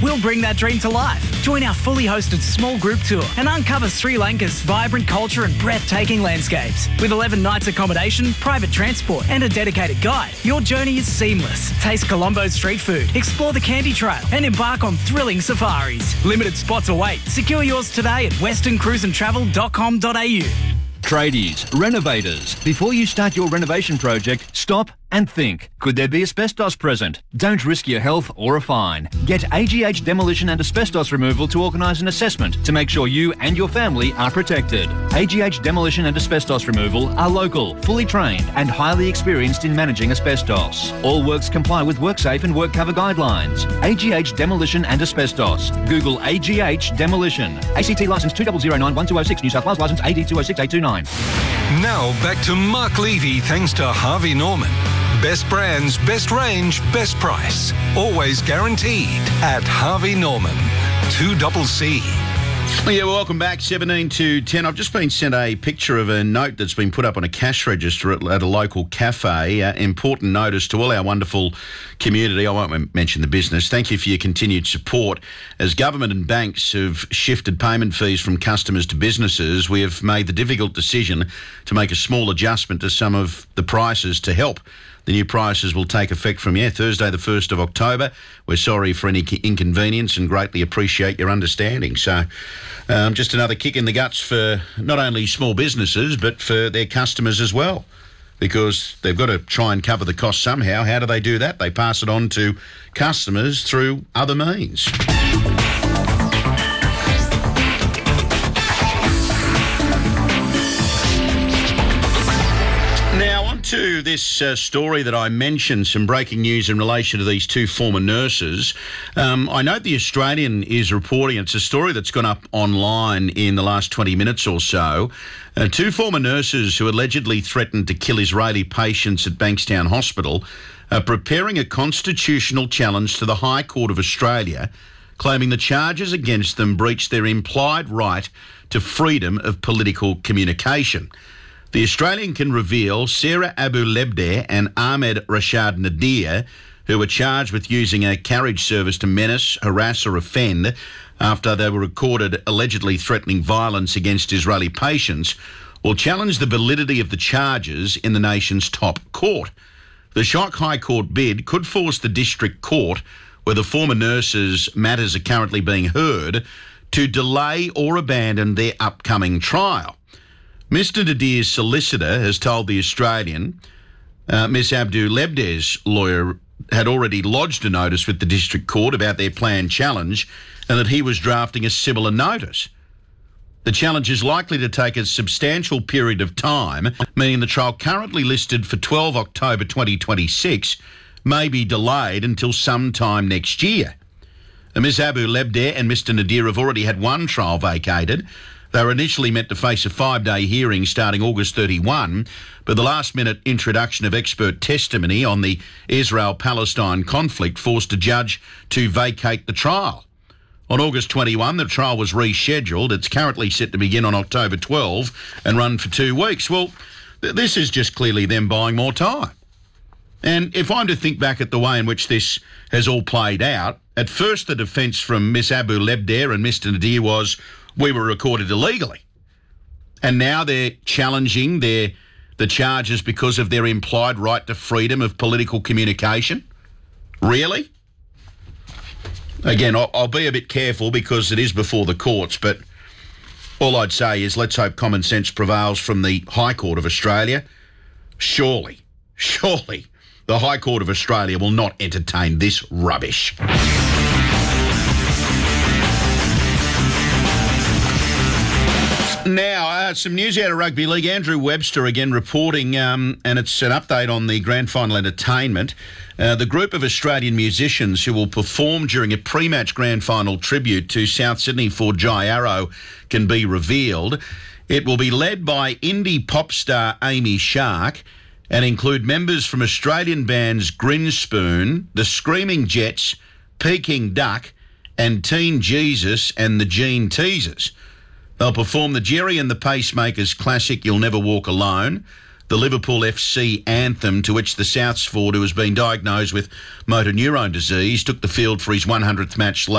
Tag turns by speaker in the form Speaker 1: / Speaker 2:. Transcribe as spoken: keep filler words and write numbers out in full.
Speaker 1: we'll bring that dream to life. Join our fully hosted small group tour and uncover Sri Lanka's vibrant culture and breathtaking landscapes. With eleven nights accommodation, private transport and a dedicated guide, your journey is seamless. Taste Colombo's street food, explore the Candy Trail and embark on thrilling safaris. Limited spots await. Secure yours today at western cruise and travel dot com dot a u.
Speaker 2: Tradies, renovators, before you start your renovation project, stop and think. Could there be asbestos present? Don't risk your health or a fine. Get A G H Demolition and Asbestos Removal to organise an assessment to make sure you and your family are protected. A G H Demolition and Asbestos Removal are local, fully trained and highly experienced in managing asbestos. All works comply with WorkSafe and WorkCover guidelines. A G H Demolition and Asbestos. Google A G H Demolition. A C T licence two zero zero nine one two oh six, New South Wales licence A D two oh six eight two nine.
Speaker 3: Now back to Mark Levy thanks to Harvey Norman. Best brands, best range, best price. Always guaranteed at Harvey Norman. two double C.
Speaker 4: Yeah, welcome back, seventeen to ten. I've just been sent a picture of a note that's been put up on a cash register at, at a local cafe. Uh, important notice to all our wonderful community. I won't mention the business. Thank you for your continued support. As government and banks have shifted payment fees from customers to businesses, we have made the difficult decision to make a small adjustment to some of the prices to help. The new prices will take effect from, yeah, Thursday the first of October. We're sorry for any inconvenience and greatly appreciate your understanding. So um, just another kick in the guts for not only small businesses but for their customers as well, because they've got to try and cover the cost somehow. How do they do that? They pass it on to customers through other means. To this uh, story that I mentioned, some breaking news in relation to these two former nurses. Um, I note the Australian is reporting, it's a story that's gone up online in the last twenty minutes or so. Uh, two former nurses who allegedly threatened to kill Israeli patients at Bankstown Hospital are preparing a constitutional challenge to the High Court of Australia, claiming the charges against them breach their implied right to freedom of political communication. The Australian can reveal Sarah Abu Lebdeh and Ahmed Rashad Nadir, who were charged with using a carriage service to menace, harass or offend after they were recorded allegedly threatening violence against Israeli patients, will challenge the validity of the charges in the nation's top court. The shock High Court bid could force the district court, where the former nurses' matters are currently being heard, to delay or abandon their upcoming trial. Mister Nadir's solicitor has told The Australian uh, Miss Abdu Lebdeh's lawyer had already lodged a notice with the district court about their planned challenge and that he was drafting a similar notice. The challenge is likely to take a substantial period of time, meaning the trial currently listed for the twelfth of October twenty twenty-six may be delayed until sometime next year. Miss Abu Lebdeh and Mister Nadir have already had one trial vacated. They were initially meant to face a five-day hearing starting August thirty-first, but the last-minute introduction of expert testimony on the Israel-Palestine conflict forced a judge to vacate the trial. On August twenty-first, the trial was rescheduled. It's currently set to begin on October twelfth and run for two weeks. Well, th- this is just clearly them buying more time. And if I'm to think back at the way in which this has all played out, at first the defence from Miss Abu Lebdeh and Mister Nadir was, we were recorded illegally. And now they're challenging their the charges because of their implied right to freedom of political communication. Really? Again, I'll, I'll be a bit careful because it is before the courts, but all I'd say is let's hope common sense prevails from the High Court of Australia. Surely, surely the High Court of Australia will not entertain this rubbish. Now, uh, some news out of Rugby League. Andrew Webster again reporting, um, and it's an update on the Grand Final entertainment. Uh, the group of Australian musicians who will perform during a pre-match Grand Final tribute to South Sydney for Jai Arrow can be revealed. It will be led by indie pop star Amy Shark and include members from Australian bands Grinspoon, The Screaming Jets, Peking Duck, and Teen Jesus and the Gene Teasers. They'll perform the Jerry and the Pacemakers classic You'll Never Walk Alone, the Liverpool F C anthem to which the Souths forward, who has been diagnosed with motor neurone disease, took the field for his one hundredth match